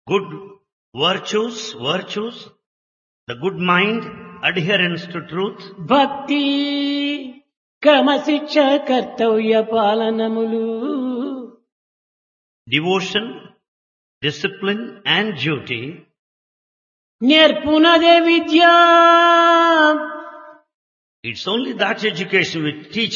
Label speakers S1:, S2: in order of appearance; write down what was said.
S1: good virtues, the good mind, adherence to truth,
S2: భక్తి క్రమశిక్ష కర్తవ్య పాలనములు
S1: devotion, discipline and duty,
S2: నేర్పునదే Vidya
S1: it's only that education which teaches